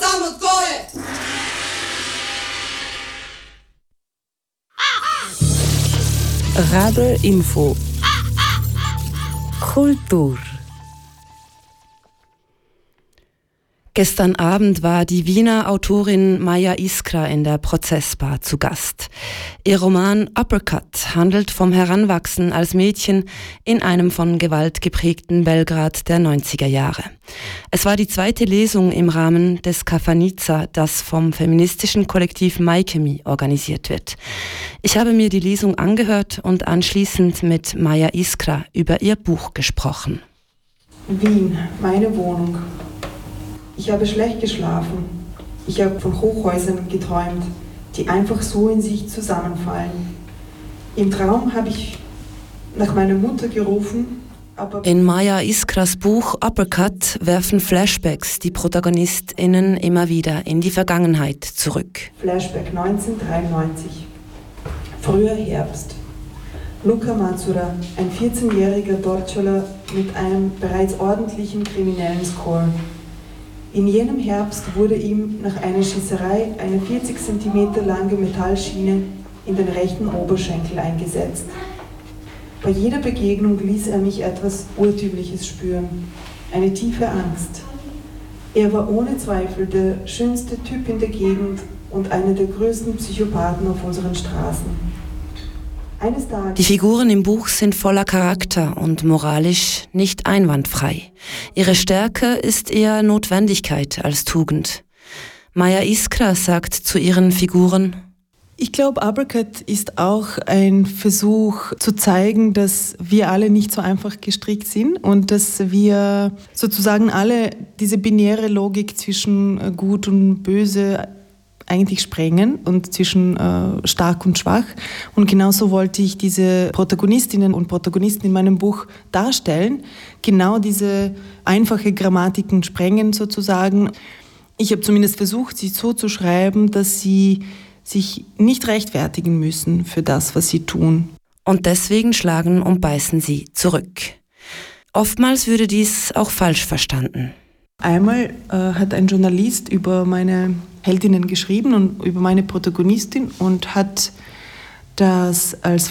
Radar Info Kultur. Gestern Abend war die Wiener Autorin Maja Iskra in der Prozessbar zu Gast. Ihr Roman Uppercut handelt vom Heranwachsen als Mädchen in einem von Gewalt geprägten Belgrad der 90er Jahre. Es war die zweite Lesung im Rahmen des Kafanica, das vom feministischen Kollektiv Maikemi organisiert wird. Ich habe mir die Lesung angehört und anschließend mit Maja Iskra über ihr Buch gesprochen. Wien, meine Wohnung. Ich habe schlecht geschlafen. Ich habe von Hochhäusern geträumt, die einfach so in sich zusammenfallen. Im Traum habe ich nach meiner Mutter gerufen, aber... In Maja Iskras Buch Uppercut werfen Flashbacks die ProtagonistInnen immer wieder in die Vergangenheit zurück. Flashback 1993. Früher Herbst. Luca Mazura, ein 14-jähriger Dortschler mit einem bereits ordentlichen kriminellen Score. In jenem Herbst wurde ihm nach einer Schießerei eine 40 cm lange Metallschiene in den rechten Oberschenkel eingesetzt. Bei jeder Begegnung ließ er mich etwas Urtümliches spüren, eine tiefe Angst. Er war ohne Zweifel der schönste Typ in der Gegend und einer der größten Psychopathen auf unseren Straßen. Die Figuren im Buch sind voller Charakter und moralisch nicht einwandfrei. Ihre Stärke ist eher Notwendigkeit als Tugend. Maja Iskra sagt zu ihren Figuren: Ich glaube, Uppercut ist auch ein Versuch zu zeigen, dass wir alle nicht so einfach gestrickt sind und dass wir sozusagen alle diese binäre Logik zwischen Gut und Böse eigentlich sprengen und zwischen stark und schwach. Und genauso wollte ich diese Protagonistinnen und Protagonisten in meinem Buch darstellen. Genau diese einfache Grammatiken sprengen sozusagen. Ich habe zumindest versucht, sie so zu schreiben, dass sie sich nicht rechtfertigen müssen für das, was sie tun. Und deswegen schlagen und beißen sie zurück. Oftmals würde dies auch falsch verstanden. Einmal hat ein Journalist über meine Heldinnen geschrieben und über meine Protagonistin und hat das als